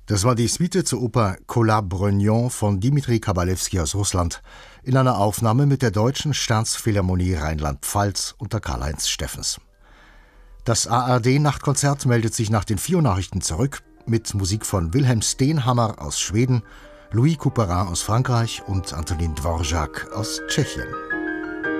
Das war die Suite zur Oper Kola-Brognon von Dmitri Kabalewski aus Russland in einer Aufnahme mit der Deutschen Staatsphilharmonie Rheinland-Pfalz unter Karl-Heinz Steffens. Das ARD-Nachtkonzert meldet sich nach den 4 Nachrichten zurück mit Musik von Wilhelm Steenhammer aus Schweden, Louis Couperin aus Frankreich und Antonin Dvorak aus Tschechien.